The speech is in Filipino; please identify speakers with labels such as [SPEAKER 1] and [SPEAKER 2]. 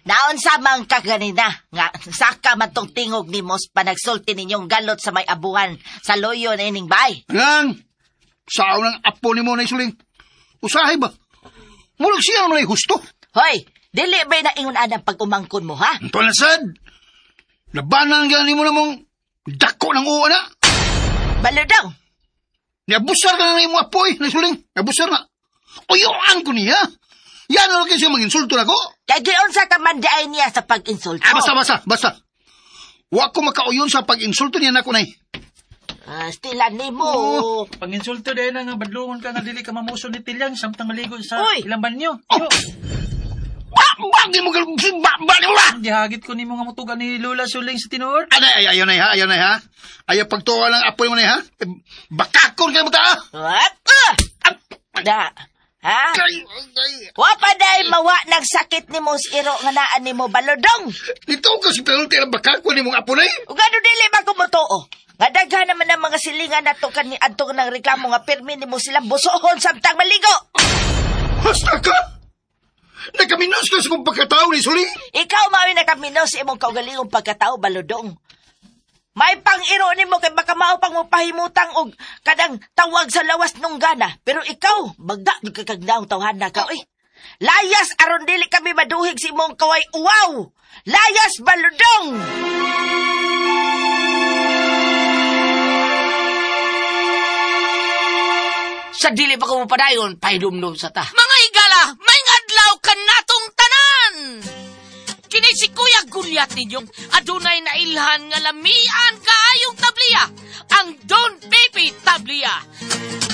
[SPEAKER 1] Naon sa mang kaganina, nga saka man tong tingog ni Mos pa nagsulti ninyong galot sa may abuhan sa loyo na ining bay.
[SPEAKER 2] Ngang, sao ng apo ni mo na isuling. Usahay ba? Mulag siya naman ay husto.
[SPEAKER 1] Hoy, dili ba na ingon anang pag-umangkon mo, ha?
[SPEAKER 2] Palasad, labanan gani mo namang dako ng uwa na.
[SPEAKER 1] Baludong!
[SPEAKER 2] Niabusar ka na ng imo apoy na isuling. Niabusar na. Uyuan ko niya. Yan na lang siya mag-insulto na ko.
[SPEAKER 1] Kaya giyon sa kamandaay niya sa pag-insulto.
[SPEAKER 2] Basta. Wa ko makauyon sa pag-insulto niya na ko na eh.
[SPEAKER 1] Stilan ni mo.
[SPEAKER 3] Pag-insulto dahil na nga, badlungon ka nga dili ka mamuso ni Tilyang samtang maligo sa
[SPEAKER 1] Uy!
[SPEAKER 3] ilang banyo.
[SPEAKER 2] Bakit mo bali mo ba?
[SPEAKER 3] Dihagit ko ni mga mutugan ni Lola Suling sa tinuod.
[SPEAKER 2] Ayaw na ha. Ayaw pagtuwa ng apoy mo na ha. Bakakon kayo mo ta ha.
[SPEAKER 1] What? Da. Ha?
[SPEAKER 2] Kay.
[SPEAKER 1] Wa pa day mawa nagsakit ni mo si iro nga naan ni mo baludong.
[SPEAKER 2] Nito ko si Pelute na bakakon ni mong apo na eh.
[SPEAKER 1] Ug ano dili ba kumutuo? Nga daghan naman ang mga silingan nato kan ni adto ng reklamo nga permi ni mo sila busohon samtang maligo.
[SPEAKER 2] Basta ka. Nakaminos ka sa mong pagkatao ni Suli.
[SPEAKER 1] Ikaw mao'y nakaminos sa imong kaugalingong pagkatao baludong. May pang-iro ni mo kay baka mao pang mo pahimutang og kadang tawag sa lawas nung gana. Pero ikaw, bagda di ka kagnaong tawhan na ka, Layas aron dili kami maduhig si imong kaway uwaw. Layas baludong!
[SPEAKER 4] Sa dili pa ko mapadayon, pahidumdum sa ta.
[SPEAKER 5] Mga igala, may ngadlaw ka natong tanan! Kini si Kuya Gulyat ninyong adunay na ilhan nga lamian kaayong tabliya, ang Don Baby Tabliya.